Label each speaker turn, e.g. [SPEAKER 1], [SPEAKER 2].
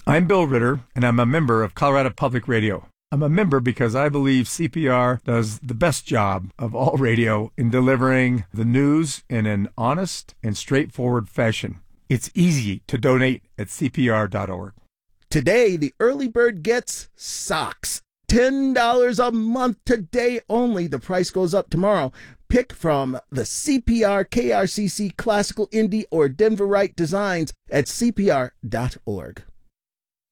[SPEAKER 1] I'm Bill Ritter, and I'm a member of Colorado Public Radio. I'm a member because I believe CPR does the best job of all radio in delivering the news in an honest and straightforward fashion. It's easy to donate at CPR.org.
[SPEAKER 2] Today, the early bird gets socks. $10 a month today only. The price goes up tomorrow. Pick from the CPR, KRCC, Classical, Indie, or Denverite designs at CPR.org.